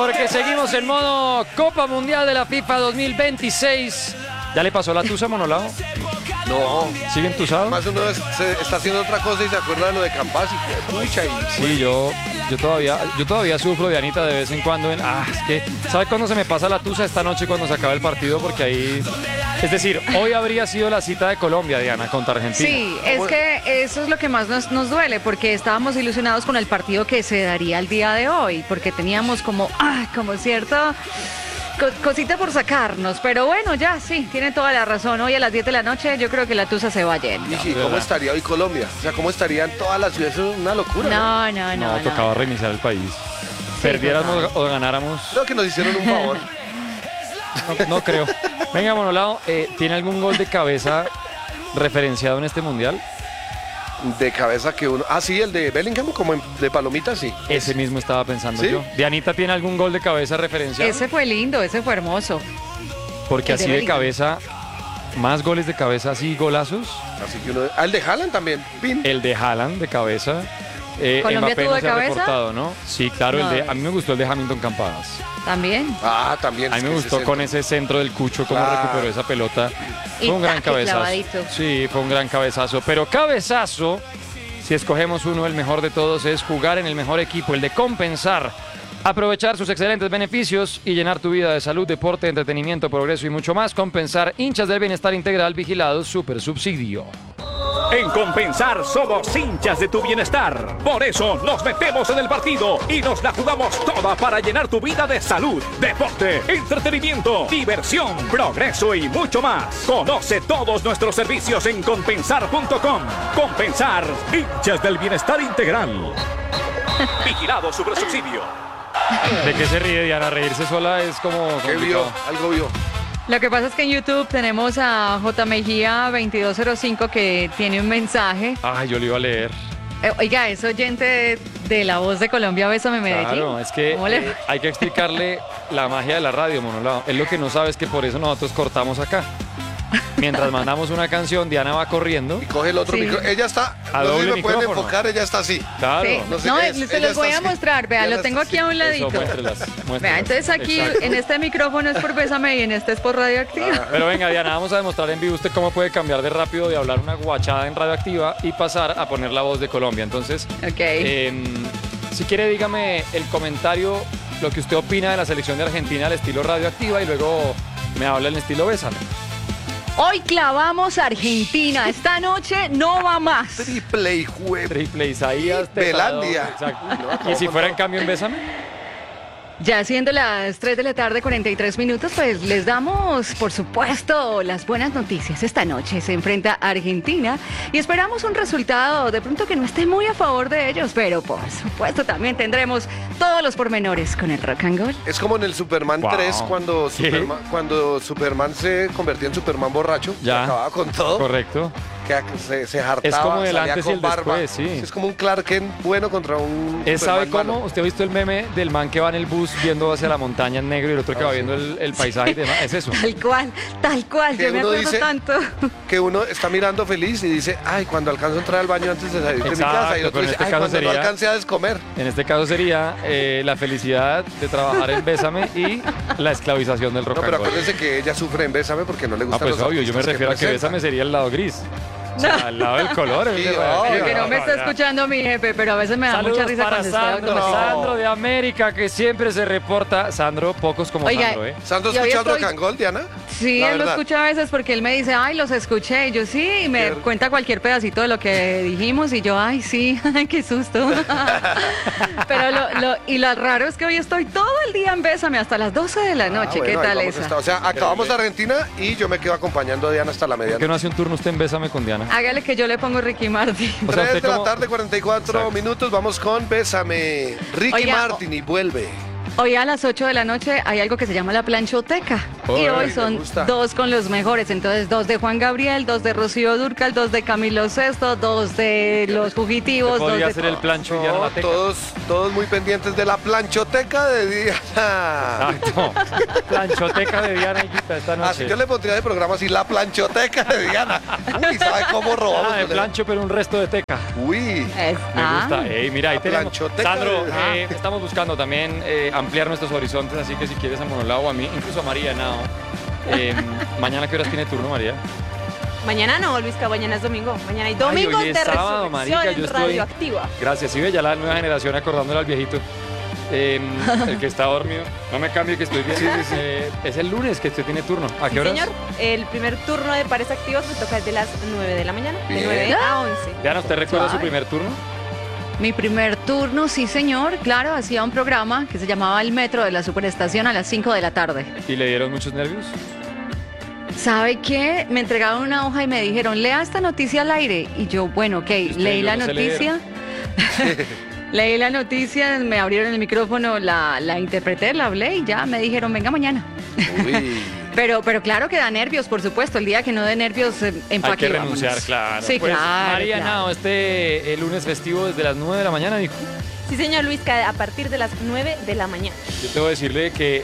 Porque seguimos en modo Copa Mundial de la FIFA 2026. ¿Ya le pasó la tusa, Monolao? No. ¿Sigue entusado? Más uno está haciendo otra cosa y se acuerda de lo de Campas y pucha. Sí, yo todavía sufro de Anita de vez en cuando. Es que, ¿sabe cuándo se me pasa la tusa? Esta noche cuando se acaba el partido, porque ahí... Es decir, hoy habría sido la cita de Colombia, Diana, contra Argentina. Sí, es que eso es lo que más nos duele, porque estábamos ilusionados con el partido que se daría el día de hoy, porque teníamos como cierto... cosita por sacarnos, pero bueno, ya sí, tiene toda la razón. Hoy a las 10 de la noche yo creo que la tusa se va yendo. ¿Y cómo estaría hoy Colombia? O sea, ¿cómo estarían todas las ciudades? Es una locura. No. Tocaba reiniciar el país. Sí, Perdiéramos o ganáramos. Creo que nos hicieron un favor. No creo. Venga, Monolao, ¿tiene algún gol de cabeza referenciado en este mundial? De cabeza que uno... sí, el de Bellingham, como de palomita, sí. Ese mismo estaba pensando ¿Sí? yo. ¿Dianita tiene algún gol de cabeza referenciado? Ese fue lindo, ese fue hermoso. Porque el de así de Bellingham. cabeza, más goles de cabeza, así golazos. Así que uno... el de Haaland también. Pin. El de Haaland de cabeza. ¿Colombia Mbappé tuvo no de se ha cabeza? reportado, ¿no? Sí, claro, No. a mí me gustó el de Hamilton Campadas. También. También. A mí me gustó con ese centro del Cucho, cómo recuperó esa pelota. Y Fue un gran taque cabezazo. clavadito. Sí, fue un gran cabezazo. Pero cabezazo, si escogemos uno, el mejor de todos, es jugar en el mejor equipo, el de Compensar. Aprovechar sus excelentes beneficios y llenar tu vida de salud, deporte, entretenimiento, progreso y mucho más. Compensar, hinchas del bienestar integral, vigilados, super subsidio. En Compensar somos hinchas de tu bienestar. Por eso nos metemos en el partido y nos la jugamos toda para llenar tu vida de salud, deporte, entretenimiento, diversión, progreso y mucho más. Conoce todos nuestros servicios en compensar.com. Compensar, hinchas del bienestar integral. Vigilado Supersubsidio. ¿De qué se ríe, Diana? Reírse sola es como ¿Qué vio? complicado. Algo vio. Lo que pasa es que en YouTube tenemos a J. Mejía 2205 que tiene un mensaje. Ay, yo lo iba a leer. Oiga, es oyente de La Voz de Colombia, Bésame Medellín. Claro, es que ¿Cómo le- hay que explicarle la magia de la radio, Monolao. Es lo que no sabe es que por eso nosotros cortamos acá. Mientras mandamos una canción, Diana va corriendo. Y coge el otro Sí. micrófono. Ella está... A no sé doble si me pueden micrófono. enfocar, ella está así. Claro. Sí. No sé, No, es- se ella los voy está a así. mostrar, vea, Ella lo tengo está aquí a un Eso, ladito. muéstrelas. Vea, entonces aquí Exacto. en este micrófono es por Bésame y en este es por Radioactiva. Pero venga, Diana, vamos a demostrar en vivo usted cómo puede cambiar de rápido de hablar una guachada en Radioactiva y pasar a poner la voz de Colombia. Entonces, si quiere, dígame el comentario, lo que usted opina de la selección de Argentina al estilo Radioactiva y luego me habla en estilo Bésame. Hoy clavamos a Argentina. Esta noche no va más. Triple y juez. Triple Isaías. Belandia. Exacto. Uy, no, acabó Y si con fuera todo. en cambio en Bésame. Ya siendo las 3 de la tarde, 43 minutos, pues les damos, por supuesto, las buenas noticias. Esta noche se enfrenta a Argentina y esperamos un resultado de pronto que no esté muy a favor de ellos, pero por supuesto también tendremos todos los pormenores con el Rock and Roll. Es como en el Superman Wow. 3 cuando ¿Qué? cuando Superman se convertía en Superman borracho. Ya. Acababa con todo. Correcto. Que se hartaba. Es como el salía antes y con el barba. después, sí. Es como un Clark Kent bueno contra un ¿Sabe Superman cómo? malo. ¿Usted ha visto el meme del man que va en el bus viendo hacia la montaña en negro y el otro que va sí. viendo el paisaje y demás? Es eso. Tal cual, Que yo me uno acuerdo dice- tanto. Que uno está mirando feliz y dice, ay, cuando alcanzo a entrar al baño antes de salir de mi Exacto, casa. Y el otro pero en dice, este ay, caso cuando no sería- alcance a descomer. En este caso sería la felicidad de trabajar en Bésame y la esclavización del rock No, pero and roll. acuérdense que ella sufre en Bésame porque no le gusta Pues obvio, yo me refiero a que Bésame sería el lado gris. O sea, al lado del color. Sí, el de- obvio. Que no me está ya. escuchando mi jefe, pero a veces me da Saludos mucha risa para cuando estoy Sandro, automatizando. Sandro de América, que siempre se reporta. Sandro, pocos como Oiga, Sandro, ¿eh? ¿Sandro Y hoy escucha el estoy- rock and roll, Diana? Sí, La él lo verdad. escucha a veces porque él me dice, ay, los escuché. Y yo sí, y me Qué- cuenta cualquier pedacito de lo que dijimos. Y yo, ay, sí, ay, qué susto. Pero lo raro es que hoy estoy todo el día en Bésame hasta las 12 de la noche. Bueno, ¿Qué ahí tal vamos a esa? estar. O sea, acabamos de Argentina y yo me quedo acompañando a Diana hasta la ¿Por qué medianoche. no hace un turno usted en Bésame con Diana? Hágale que yo le pongo Ricky Martin. O sea, 3 usted de la como- tarde, 44 Exacto. minutos. Vamos con Bésame. Ricky Oiga, Martin y vuelve. Hoy a las 8 de la noche hay algo que se llama la planchoteca. Y Uy, hoy me son gusta. 2 con los mejores. Entonces, 2 de Juan Gabriel, 2 de Rocío Dúrcal, 2 de Camilo Sesto, 2 de Los Fugitivos, 2 Podría de... ser el plancho y Diana No, la teca. todos muy pendientes de la planchoteca de Diana. Exacto. Planchoteca de Diana Higuita esta noche. Así yo le pondría de programa así, la planchoteca de Diana. Uy, ¿sabe cómo robamos? Ah, de plancho, pero un resto de teca. Uy, Me gusta. Ey, mira, ahí La tenemos. planchoteca Sandro, de- estamos buscando también ampliar nuestros horizontes, así que si quieres a Monolao o a mí, incluso a María Henao. Mañana, ¿qué horas tiene turno, María? Mañana no, Luisca, mañana es domingo. Mañana hay domingo hoy es de sábado, resurrección marica, yo estoy- radioactiva. Gracias. Sí, ve ya la nueva generación acordándole al viejito. El que está dormido. No me cambie que estoy bien. Es el lunes que usted tiene turno. ¿A qué Sí, horas? señor. El primer turno de pares activos me toca de las 9 de la mañana. Bien. De 9 a 11. Diana, ¿usted recuerda su Suave. primer turno? Mi primer turno, sí señor, claro, hacía un programa que se llamaba El Metro de la Superestación a las 5 de la tarde. ¿Y le dieron muchos nervios? ¿Sabe qué? Me entregaron una hoja y me dijeron, lea esta noticia al aire. Y yo, bueno, ok, leí yo la no sé leer. noticia. Leí la noticia, me abrieron el micrófono, la interpreté, la hablé y ya me dijeron, venga mañana. uy. Pero claro que da nervios, por supuesto. El día que no dé nervios, Hay empaque. que vámonos. renunciar, claro. Sí, Pues, claro. María claro. Henao, el lunes festivo desde las 9 de la mañana, dijo. Sí, señor Luisca, a partir de las 9 de la mañana. Yo tengo que decirle que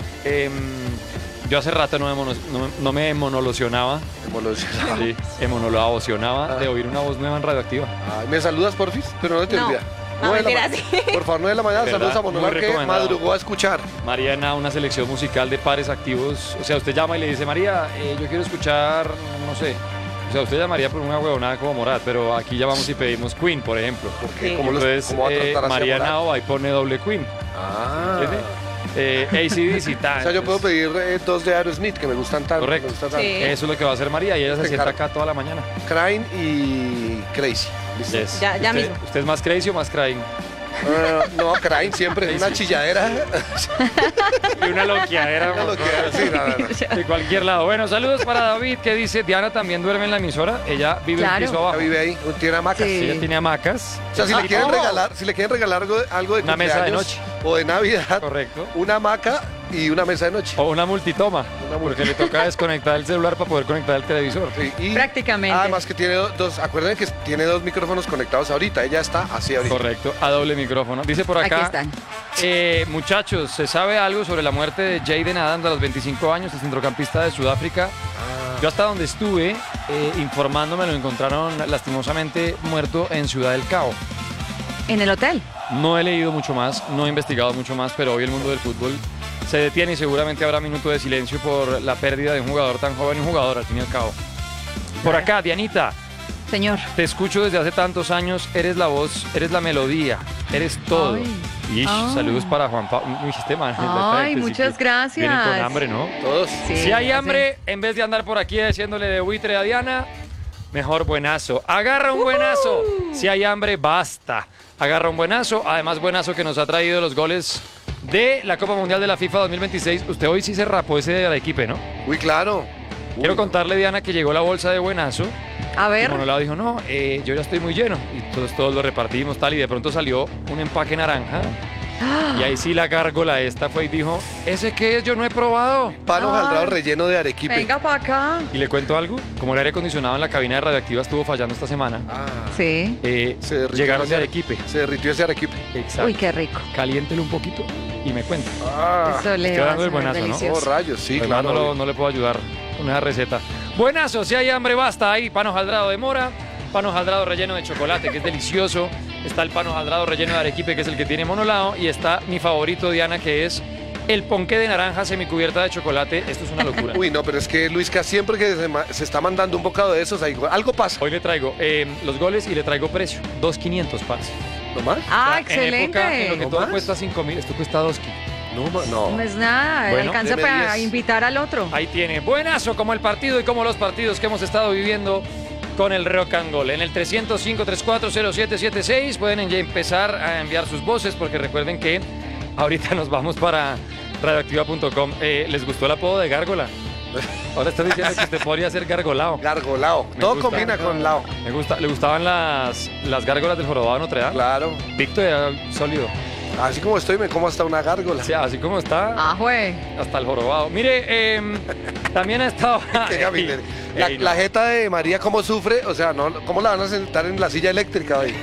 yo hace rato no me monolocionaba, sí, emonoloacionaba de oír una voz nueva en Radioactiva. Ay, ¿me saludas, porfis? Pero no te No. olvida. No, 9 de la mentira, mañana. sí. Por favor, 9 de la mañana, ¿Verdad? saludos a Muy Monolar que recomendado. madrugó a escuchar. María Henao, una selección musical de pares activos. O sea, usted llama y le dice, María, yo quiero escuchar, no sé. O sea, usted llamaría por una huevonada como Morat, pero aquí llamamos y pedimos Queen, por ejemplo. Porque Sí. Entonces, ¿cómo va a tratar así a María Morat? Henao ahí pone doble Queen. Ah. ACDC, tal. O sea, yo puedo pedir 2 de Aerosmith que me gustan tanto. Correcto. Me gustan tanto. Sí. Eso es lo que va a hacer María y ella se Te sienta encargo. acá toda la mañana. Crying y Crazy. ¿Listo? Yes. Ya ¿Usted, mismo. ¿Usted es más crazy o más crying? No, Crying siempre. Una chilladera. Y una loqueadera. Una loquera, sí, no. De cualquier lado. Bueno, saludos para David que dice, Diana también duerme en la emisora. Ella vive Claro. en el piso Ya abajo. vive ahí, tiene hamacas. Sí. Ella tiene hamacas. O sea, si le quieren ¿cómo? regalar algo de Una mesa de cumpleaños noche. o de Navidad, Correcto. una hamaca y una mesa de noche. O una multitoma. Una Porque le toca desconectar el celular para poder conectar el televisor. Sí, y Prácticamente. además que tiene dos, acuérdense que tiene 2 micrófonos conectados ahorita, ella está así ahorita. Correcto, a doble micrófono. Dice por Aquí acá, están. muchachos, ¿se sabe algo sobre la muerte de Jaden Adams a los 25 años, el centrocampista de Sudáfrica? Yo hasta donde estuve informándome lo encontraron lastimosamente muerto en Ciudad del Cabo. En el hotel. No he leído mucho más, no he investigado mucho más, pero hoy el mundo del fútbol se detiene y seguramente habrá minuto de silencio por la pérdida de un jugador tan joven, un jugador al fin y al cabo. Por acá, Dianita, Señor. te escucho desde hace tantos años, eres la voz, eres la melodía, eres todo. Ay. Ish, Ah. saludos para Juan Pablo. Uy, este man, Ay, sí muchas que gracias. Vienen con hambre, ¿no? Todos. Sí, Si hay sí. hambre, en vez de andar por aquí diciéndole de buitre a Diana, mejor buenazo. Agarra un buenazo. Si hay hambre, basta. Agarra un buenazo. Además, buenazo que nos ha traído los goles de la Copa Mundial de la FIFA 2026. Usted hoy sí se rapó ese de Arequipe, ¿no? Uy, claro. Quiero contarle, Diana, que llegó la bolsa de buenazo. A Y ver. Monolao dijo, no, yo ya estoy muy lleno. Y todos lo repartimos, tal. Y de pronto salió un empaque naranja. Y ahí sí la gárgola esta fue y dijo, ¿ese qué es? Yo no he probado. Pan hojaldrado Ay. relleno de arequipe. Venga para acá. Y le cuento algo, como el aire acondicionado en la cabina de Radioactiva estuvo fallando esta semana, Ah, Sí. se derritió llegaron de ese- Arequipe. Se derritió ese arequipe. Exacto. Uy, qué rico. Caliéntelo un poquito y me cuenta. Ah, Eso le estoy va a dando el saber buenazo, ¿no? oh, delicioso. rayos, sí, Además, claro. no le puedo ayudar con esa receta. Buenazo, si hay hambre basta ahí, pan hojaldrado de mora, pan hojaldrado relleno de chocolate, que es delicioso. Está el pan hojaldrado relleno de arequipe, que es el que tiene Monolao. Y está mi favorito, Diana, que es el ponqué de naranja semicubierta de chocolate. Esto es una locura. Uy, no, pero es que Luisca siempre que se está mandando un bocado de esos, algo pasa. Hoy le traigo los goles y le traigo precio. 2.500, parce. ¿No más? Ah, O sea, en época en lo que excelente. ¿No todo más? cuesta 5.000, esto cuesta 2.000. No. No es nada, Bueno, alcanza deme para 10. invitar al otro. Ahí tiene, buenazo como el partido y como los partidos que hemos estado viviendo con el Rock and Gold. En el 305-340776 pueden ya empezar a enviar sus voces porque recuerden que ahorita nos vamos para radioactiva.com. ¿Les gustó el apodo de Gárgola? Ahora están diciendo que usted podría ser gargolao. Gargolao. Me Todo gusta. combina con lao. Me gusta, le gustaban las gárgolas del jorobado de Notre Dame. Claro. Víctor era sólido. Así como estoy, me como hasta una gárgola. Sí, así como está, Ah, jue. hasta el jorobado. Mire, también ha estado... Qué gabinete. Ey, no. La jeta de María, ¿cómo sufre? O sea, no, ¿cómo la van a sentar en la silla eléctrica hoy?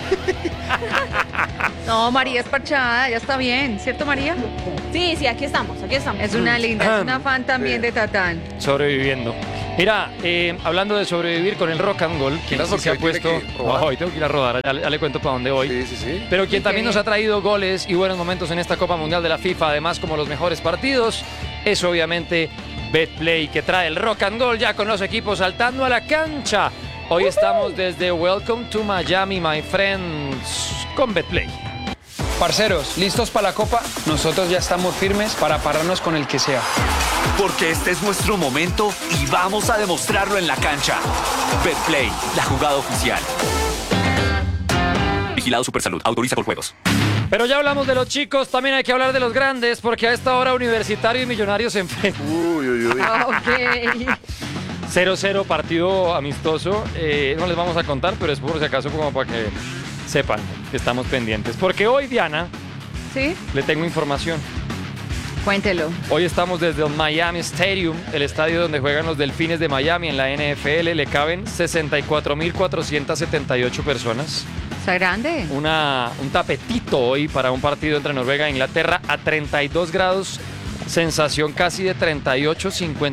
No, María es parchada, ya está bien, ¿cierto, María? Sí, sí, aquí estamos, aquí estamos. Es una linda, es una fan también de Tatán. Sobreviviendo. Mira, hablando de sobrevivir con el rock and roll, quien Claro, sí se ha porque hoy puesto... tiene que rodar. Hoy tengo que ir a rodar, ya le cuento para dónde voy. Sí, sí, sí. Pero quien Y también qué nos bien. ha traído goles y buenos momentos en esta Copa Mundial de la FIFA, además como los mejores partidos, es obviamente Betplay, que trae el rock and roll ya con los equipos saltando a la cancha. Hoy estamos desde Welcome to Miami, my friends, con Betplay. Parceros, ¿listos para la Copa? Nosotros ya estamos firmes para pararnos con el que sea. Porque este es nuestro momento y vamos a demostrarlo en la cancha. Betplay, la jugada oficial. Vigilado Supersalud, autoriza con juegos. Pero ya hablamos de los chicos, también hay que hablar de los grandes, porque a esta hora Universitario y Millonarios se enfrentan. Uy, uy, uy. Ok. 0-0, partido amistoso. No les vamos a contar, pero es por si acaso como para que sepan que estamos pendientes. Porque hoy, Diana, ¿Sí? le tengo información. Cuéntelo. Hoy estamos desde el Miami Stadium, el estadio donde juegan los Delfines de Miami en la NFL. Le caben 64.478 personas. ¿Está grande? Un tapetito hoy para un partido entre Noruega e Inglaterra a 32 grados. Sensación casi de 38,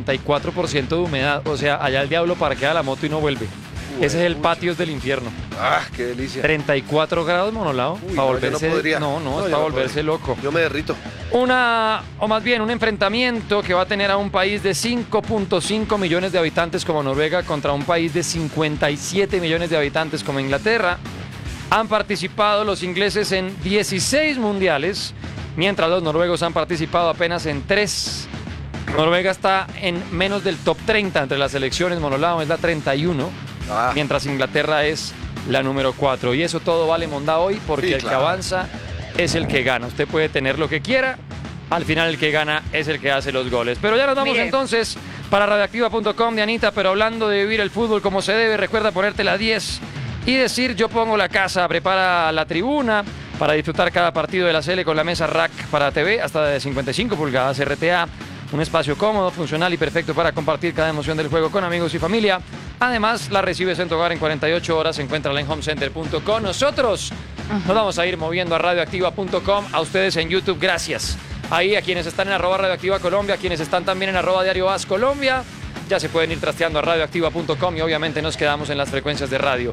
54% de humedad. O sea, allá el diablo parquea la moto y no vuelve. Ese es el patio del infierno. Ah, qué delicia. 34 grados, Monolao. Uy, Para no, volverse. yo no podría. No, es yo para no volverse podría. loco. Yo me derrito. O más bien, un enfrentamiento que va a tener a un país de 5.5 millones de habitantes como Noruega contra un país de 57 millones de habitantes como Inglaterra. Han participado los ingleses en 16 mundiales, mientras los noruegos han participado apenas en 3. Noruega está en menos del top 30 entre las selecciones, Monolao es la 31, Ah, mientras Inglaterra es la número 4. Y eso todo vale monda hoy, porque Sí, el claro. que avanza es el que gana. Usted puede tener lo que quiera, al final el que gana es el que hace los goles. Pero ya nos vamos Mire. entonces para radioactiva.com, Dianita, pero hablando de vivir el fútbol como se debe, recuerda ponerte la 10 y decir yo pongo la casa, prepara la tribuna para disfrutar cada partido de la Sele con la mesa rack para TV hasta de 55 pulgadas RTA. Un espacio cómodo, funcional y perfecto para compartir cada emoción del juego con amigos y familia. Además, la recibes en tu hogar en 48 horas. Encuéntrala en homecenter.com. Nosotros nos vamos a ir moviendo a radioactiva.com. A ustedes en YouTube, gracias. Ahí a quienes están en @radioactiva Colombia, a quienes están también en @diario As Colombia. Ya se pueden ir trasteando a radioactiva.com y obviamente nos quedamos en las frecuencias de radio.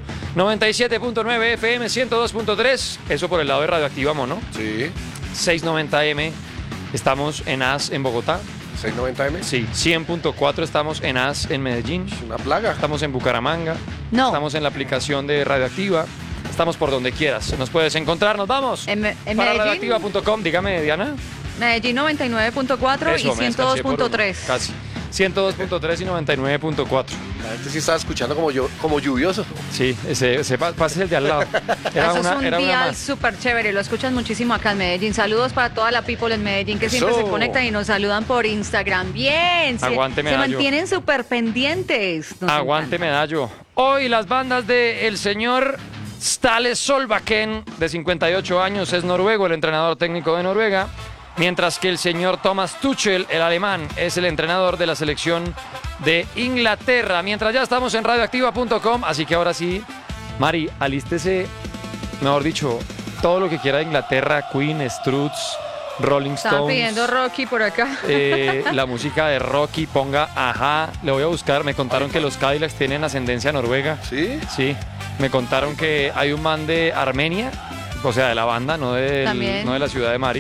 97.9 FM, 102.3. Eso por el lado de Radioactiva, Mono. sí. 690M. Estamos en AS en Bogotá. 690M. Sí, 100.4 estamos en AS en Medellín. Es una plaga. Estamos en Bucaramanga. No. Estamos en la aplicación de Radioactiva. Estamos por donde quieras. Nos puedes encontrar. Nos vamos. En para Medellín, radioactiva.com. Dígame, Diana. Medellín 99.4 Eso, y me escaché por uno. 102.3. Casi. 102.3 y 99.4. La gente sí estaba escuchando como yo, como lluvioso. Sí, ese pase el de al lado. Era Eso una, es un era una dial más. súper chévere, lo escuchan muchísimo acá en Medellín. Saludos para toda la people en Medellín que siempre Eso. se conectan y nos saludan por Instagram. Bien, Aguante, se medallo. mantienen súper pendientes. Nos Aguante encanta. medallo. Hoy las bandas de el señor Stale Solbakken, de 58 años, es noruego, el entrenador técnico de Noruega, mientras que el señor Thomas Tuchel, el alemán, es el entrenador de la selección de Inglaterra. Mientras ya estamos en radioactiva.com, así que ahora sí, Mari, alístese, mejor dicho, todo lo que quiera de Inglaterra, Queen, Struts, Rolling Estaban Stones. pidiendo Rocky por acá. La música de Rocky, ponga ajá, le voy a buscar. Me contaron que los Cadillacs tienen ascendencia noruega. ¿Sí? Sí, me contaron que hay un man de Armenia, o sea, de la banda, no También. no de la ciudad de Mari,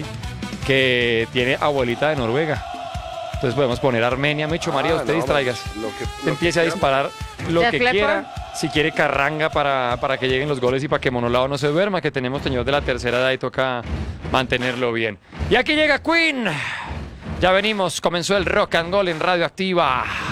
que tiene abuelita de Noruega. Entonces podemos poner Armenia, Micho María, usted no, distraigas. lo que- Usted lo empiece a que disparar lo ¿De que Fleckford? quiera. Si quiere carranga para que lleguen los goles y para que Monolao no se duerma, que tenemos señor de la tercera edad y toca mantenerlo bien. Y aquí llega Queen. Ya venimos, comenzó el rock and roll en Radioactiva.